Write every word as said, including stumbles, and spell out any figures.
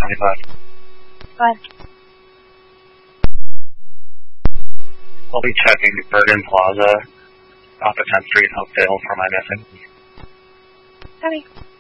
twenty-five. Go ahead. I'll be checking Bergen Plaza off of tenth Street, Oakdale for my missing. Copy.